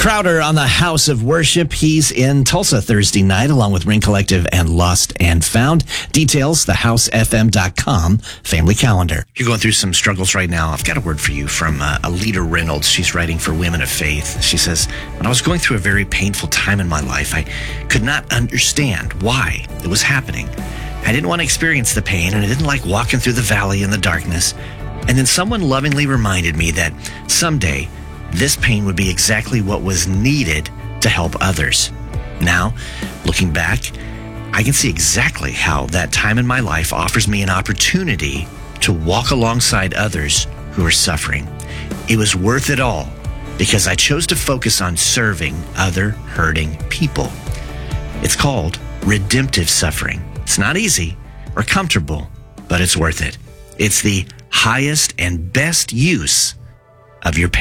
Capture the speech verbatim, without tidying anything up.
Crowder on the House of Worship. He's in Tulsa Thursday night along with Ring Collective and Lost and Found. Details, the house f m dot com family calendar. You're going through some struggles right now. I've got a word for you from uh, Alita Reynolds. She's writing for Women of Faith. She says, when I was going through a very painful time in my life, I could not understand why it was happening. I didn't want to experience the pain, and I didn't like walking through the valley in the darkness. And then someone lovingly reminded me that someday this pain would be exactly what was needed to help others. Now, looking back, I can see exactly how that time in my life offers me an opportunity to walk alongside others who are suffering. It was worth it all because I chose to focus on serving other hurting people. It's called redemptive suffering. It's not easy or comfortable, but it's worth it. It's the highest and best use of your pain.